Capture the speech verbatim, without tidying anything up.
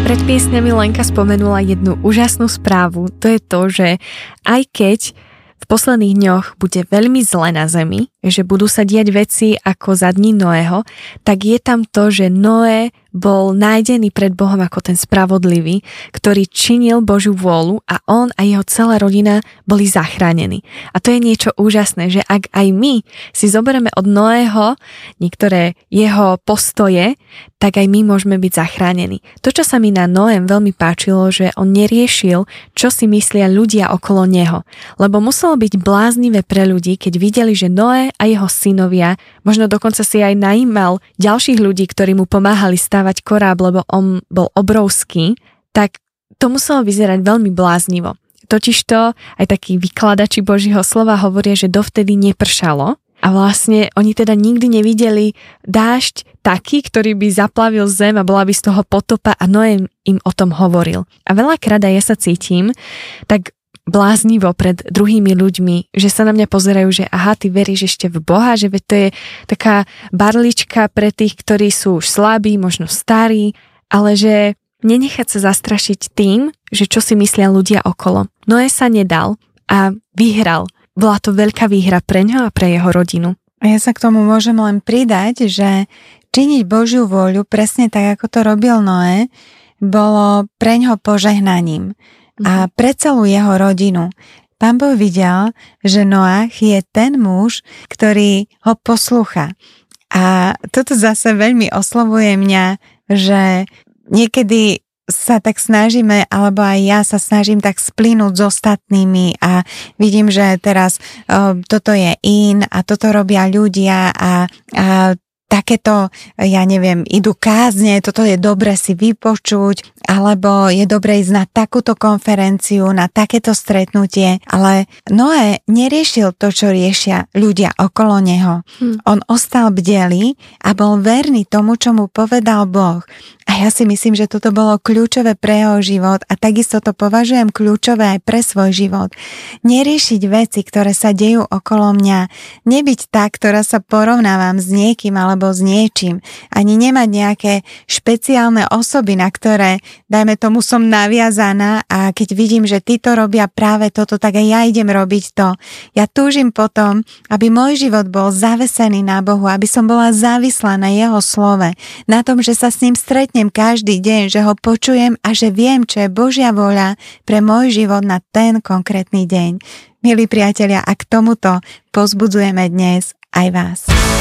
Pred piesňami Lenka spomenula jednu úžasnú správu. To je to, že aj keď v posledných dňoch bude veľmi zle na zemi, že budú sa diať veci ako za dní Noého, tak je tam to, že Noé bol nájdený pred Bohom ako ten spravodlivý, ktorý činil Božiu vôľu a on a jeho celá rodina boli zachránení. A to je niečo úžasné, že ak aj my si zoberieme od Noého niektoré jeho postoje, tak aj my môžeme byť zachránení. To, čo sa mi na Noém veľmi páčilo, že on neriešil, čo si myslia ľudia okolo neho. Lebo muselo byť bláznivé pre ľudí, keď videli, že Noé a jeho synovia, možno dokonca si aj najímal ďalších ľudí, ktorí mu pomáhali stavať koráb, lebo on bol obrovský, tak to muselo vyzerať veľmi bláznivo. Totižto aj takí vykladači Božího slova hovoria, že dovtedy nepršalo a vlastne oni teda nikdy nevideli dážď taký, ktorý by zaplavil zem a bola by z toho potopa a Noé im o tom hovoril. A veľakrát aj ja sa cítim tak bláznivo pred druhými ľuďmi, že sa na mňa pozerajú, že aha, ty veríš ešte v Boha, že veď to je taká barlička pre tých, ktorí sú už slabí, možno starí, ale že nenechať sa zastrašiť tým, že čo si myslia ľudia okolo. Noé sa nedal a vyhral. Bola to veľká výhra pre ňo a pre jeho rodinu. A ja sa k tomu môžem len pridať, že činiť Božiu vôľu, presne tak, ako to robil Noé, bolo pre ňoho požehnaním a pre celú jeho rodinu. Pán Boh videl, že Noach je ten muž, ktorý ho poslúcha. A toto zase veľmi oslovuje mňa, že niekedy sa tak snažíme, alebo aj ja sa snažím tak splínuť s ostatnými a vidím, že teraz o, toto je in a toto robia ľudia a, a takéto, ja neviem, idú kázne, toto je dobre si vypočuť, alebo je dobre ísť na takúto konferenciu, na takéto stretnutie, ale Noé neriešil to, čo riešia ľudia okolo neho. Hm. On ostal bdelý a bol verný tomu, čo mu povedal Boh. A ja si myslím, že toto bolo kľúčové pre jeho život a takisto to považujem kľúčové aj pre svoj život. Neriešiť veci, ktoré sa dejú okolo mňa. Nebyť tá, ktorá sa porovnávam s niekým alebo s niečím. Ani nemať nejaké špeciálne osoby, na ktoré, dajme tomu, som naviazaná a keď vidím, že títo robia práve toto, tak aj ja idem robiť to. Ja túžim potom, aby môj život bol zavesený na Bohu, aby som bola závislá na jeho slove, na tom, že sa s ním stretnem každý deň, že ho počujem a že viem, čo je Božia vôľa pre môj život na ten konkrétny deň. Milí priatelia, a k tomuto povzbudzujeme dnes aj vás.